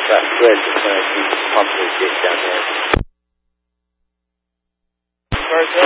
That's good. Just going to keep pumping this dish down there. Car's